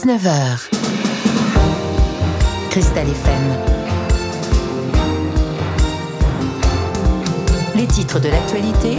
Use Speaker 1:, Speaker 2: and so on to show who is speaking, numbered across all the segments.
Speaker 1: 19h. Cristal FM. Les titres de l'actualité.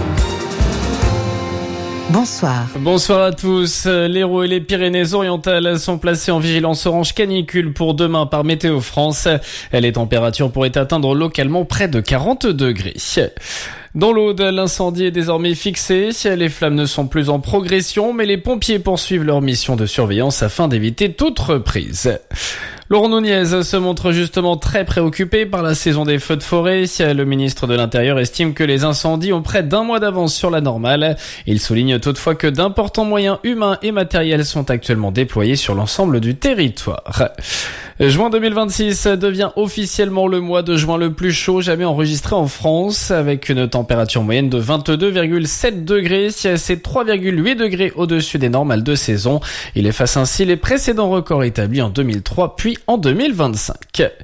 Speaker 1: Bonsoir.
Speaker 2: Bonsoir à tous. L'Hérault et les Pyrénées-Orientales sont placés en vigilance orange canicule pour demain par Météo France. Les températures pourraient atteindre localement près de 40 degrés. Dans l'Aude, l'incendie est désormais fixé. Les flammes ne sont plus en progression, mais les pompiers poursuivent leur mission de surveillance afin d'éviter toute reprise. Laurent Nunez se montre justement très préoccupé par la saison des feux de forêt. Le ministre de l'Intérieur estime que les incendies ont près d'un mois d'avance sur la normale. Il souligne toutefois que d'importants moyens humains et matériels sont actuellement déployés sur l'ensemble du territoire. Juin 2026 devient officiellement le mois de juin le plus chaud jamais enregistré en France, avec une température moyenne de 22,7 degrés. C'est 3,8 degrés au-dessus des normales de saison. Il efface ainsi les précédents records établis en 2003 puis en 2025.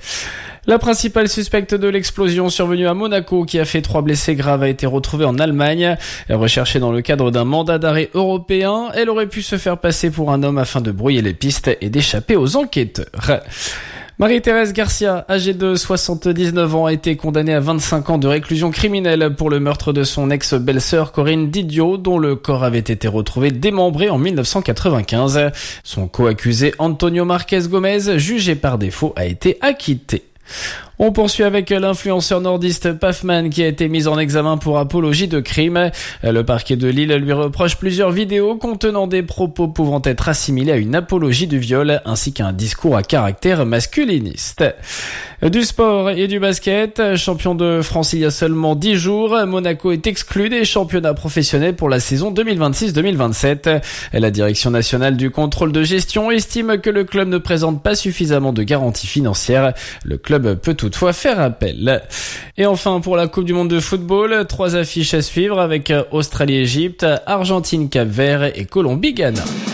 Speaker 2: La principale suspecte de l'explosion survenue à Monaco, qui a fait 3 blessés graves, a été retrouvée en Allemagne. Recherchée dans le cadre d'un mandat d'arrêt européen, elle aurait pu se faire passer pour un homme afin de brouiller les pistes et d'échapper aux enquêteurs. Marie-Thérèse Garcia, âgée de 79 ans, a été condamnée à 25 ans de réclusion criminelle pour le meurtre de son ex-belle-sœur Corinne Didio, dont le corps avait été retrouvé démembré en 1995. Son co-accusé Antonio Marquez Gomez, jugé par défaut, a été acquitté. On poursuit avec l'influenceur nordiste Pafman qui a été mis en examen pour apologie de crime. Le parquet de Lille lui reproche plusieurs vidéos contenant des propos pouvant être assimilés à une apologie du viol ainsi qu'un discours à caractère masculiniste. Du sport et du basket, champion de France il y a seulement 10 jours, Monaco est exclu des championnats professionnels pour la saison 2026-2027. La direction nationale du contrôle de gestion estime que le club ne présente pas suffisamment de garanties financières. Le club peut toutefois faire appel. Et enfin, pour la Coupe du Monde de football, 3 affiches à suivre avec Australie-Égypte, Argentine-Cap-Vert et Colombie-Ghana.